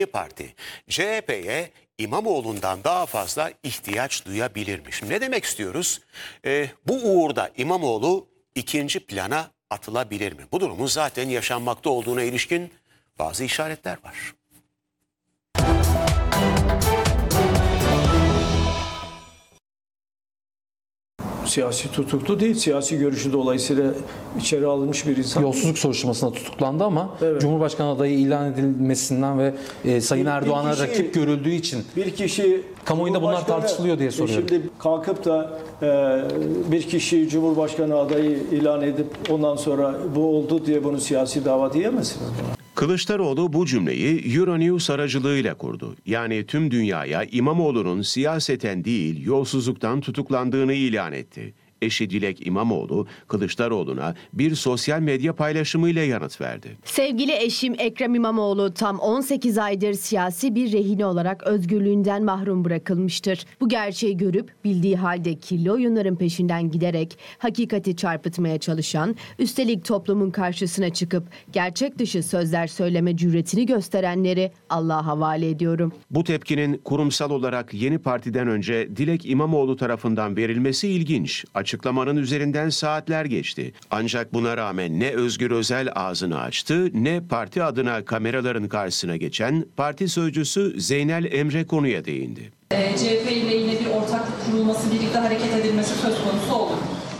Parti CHP'ye İmamoğlu'ndan daha fazla ihtiyaç duyabilirmiş. Ne demek istiyoruz? Bu uğurda İmamoğlu ikinci plana atılabilir mi? Bu durumun zaten yaşanmakta olduğuna ilişkin bazı işaretler var. Siyasi tutuklu değil, siyasi görüşü dolayısıyla içeri alınmış bir insan. Yolsuzluk soruşturmasında tutuklandı ama evet, Cumhurbaşkanı adayı ilan edilmesinden ve Sayın Erdoğan'a rakip görüldüğü için bir kişi kamuoyunda bunlar tartışılıyor diye soruyorum. Şimdi kalkıp da bir kişi Cumhurbaşkanı adayı ilan edip ondan sonra bu oldu diye bunu siyasi dava diyemezsiniz. Kılıçdaroğlu bu cümleyi Euronews aracılığıyla kurdu. Yani tüm dünyaya İmamoğlu'nun siyaseten değil yolsuzluktan tutuklandığını ilan etti. Eşi Dilek İmamoğlu, Kılıçdaroğlu'na bir sosyal medya paylaşımıyla yanıt verdi. Sevgili eşim Ekrem İmamoğlu tam 18 aydır siyasi bir rehine olarak özgürlüğünden mahrum bırakılmıştır. Bu gerçeği görüp bildiği halde kirli oyunların peşinden giderek hakikati çarpıtmaya çalışan, üstelik toplumun karşısına çıkıp gerçek dışı sözler söyleme cüretini gösterenleri Allah'a havale ediyorum. Bu tepkinin kurumsal olarak yeni partiden önce Dilek İmamoğlu tarafından verilmesi ilginç. Açıklamanın üzerinden saatler geçti. Ancak buna rağmen ne Özgür Özel ağzını açtı ne parti adına kameraların karşısına geçen parti sözcüsü Zeynel Emre konuya değindi. CHP ile yine bir ortaklık kurulması, birlikte hareket edilmesi söz konusu olur.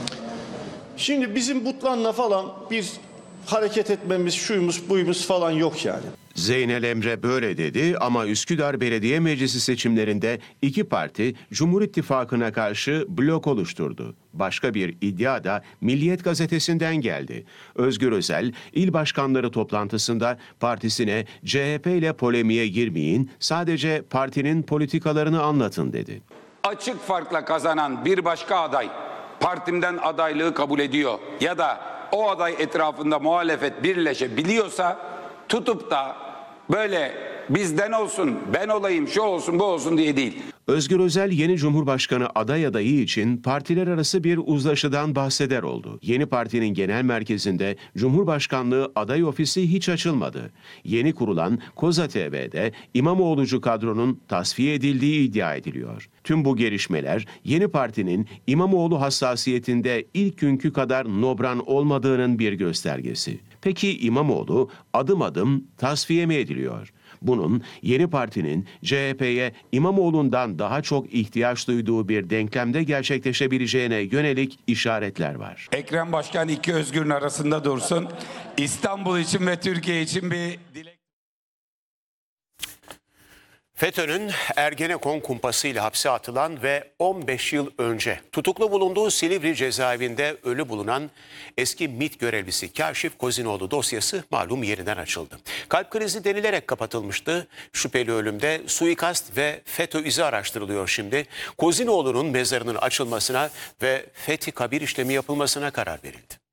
Şimdi bizim Butlan'la falan bir hareket etmemiz, şuyumuz buyumuz falan yok yani. Zeynel Emre böyle dedi ama Üsküdar Belediye Meclisi seçimlerinde iki parti Cumhur İttifakı'na karşı blok oluşturdu. Başka bir iddia da Milliyet gazetesinden geldi. Özgür Özel, il başkanları toplantısında partisine CHP ile polemiğe girmeyin, sadece partinin politikalarını anlatın dedi. Açık farkla kazanan bir başka aday partimden adaylığı kabul ediyor ya da o aday etrafında muhalefet birleşebiliyorsa tutup da böyle bizden olsun, ben olayım, şu olsun, bu olsun diye değil. Özgür Özel yeni Cumhurbaşkanı adayı için partiler arası bir uzlaşıdan bahseder oldu. Yeni partinin genel merkezinde Cumhurbaşkanlığı aday ofisi hiç açılmadı. Yeni kurulan Koza TV'de İmamoğlu'cu kadronun tasfiye edildiği iddia ediliyor. Tüm bu gelişmeler yeni partinin İmamoğlu hassasiyetinde ilk günkü kadar nobran olmadığının bir göstergesi. Peki İmamoğlu adım adım tasfiye mi ediliyor? Bunun yeni partinin CHP'ye İmamoğlu'ndan daha çok ihtiyaç duyduğu bir denklemde gerçekleşebileceğine yönelik işaretler var. Ekrem Başkan iki özgürün arasında dursun. İstanbul için ve Türkiye için bir dilek. FETÖ'nün Ergenekon kumpasıyla hapse atılan ve 15 yıl önce tutuklu bulunduğu Silivri cezaevinde ölü bulunan eski MİT görevlisi Kaşif Kozinoğlu dosyası malum yeniden açıldı. Kalp krizi denilerek kapatılmıştı. Şüpheli ölümde suikast ve FETÖ izi araştırılıyor şimdi. Kozinoğlu'nun mezarının açılmasına ve fethi kabir işlemi yapılmasına karar verildi.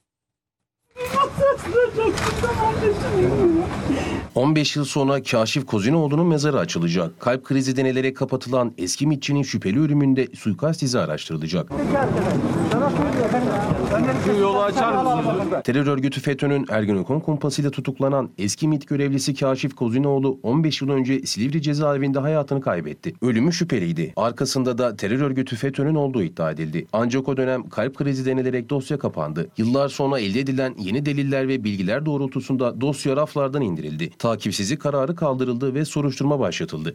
15 yıl sonra Kaşif Kozinoğlu'nun mezarı açılacak. Kalp krizi denilerek kapatılan eski MİT'çinin şüpheli ölümünde suikast izi araştırılacak. Terör örgütü FETÖ'nün Ergenekon kumpasıyla tutuklanan eski MİT görevlisi Kaşif Kozinoğlu 15 yıl önce Silivri cezaevinde hayatını kaybetti. Ölümü şüpheliydi. Arkasında da terör örgütü FETÖ'nün olduğu iddia edildi. Ancak o dönem kalp krizi denilerek dosya kapandı. Yıllar sonra elde edilen yeni deliller ve bilgiler doğrultusunda dosya raflardan indirildi. Takipsizlik kararı kaldırıldı ve soruşturma başlatıldı.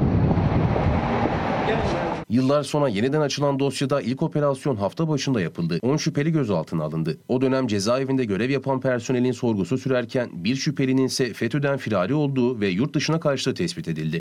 Yıllar sonra yeniden açılan dosyada ilk operasyon hafta başında yapıldı. 10 şüpheli gözaltına alındı. O dönem cezaevinde görev yapan personelin sorgusu sürerken bir şüphelinin ise FETÖ'den firari olduğu ve yurt dışına kaçtığı tespit edildi.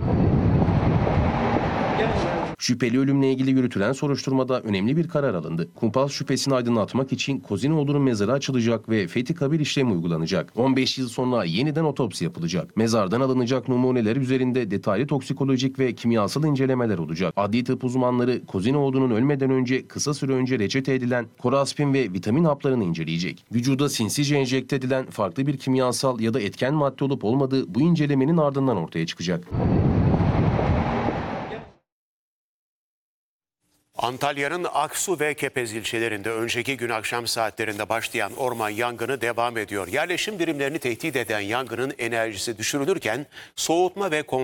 Şüpheli ölümle ilgili yürütülen soruşturmada önemli bir karar alındı. Kumpas şüphesini aydınlatmak için Kozinoğlu'nun mezarı açılacak ve fethi kabir işlemi uygulanacak. 15 yıl sonra yeniden otopsi yapılacak. Mezardan alınacak numuneler üzerinde detaylı toksikolojik ve kimyasal incelemeler olacak. Adli tıp uzmanları Kozinoğlu'nun ölmeden önce kısa süre önce reçete edilen koraspin ve vitamin haplarını inceleyecek. Vücuda sinsice enjekte edilen farklı bir kimyasal ya da etken madde olup olmadığı bu incelemenin ardından ortaya çıkacak. Antalya'nın Aksu ve Kepez ilçelerinde önceki gün akşam saatlerinde başlayan orman yangını devam ediyor. Yerleşim birimlerini tehdit eden yangının enerjisi düşürülürken soğutma ve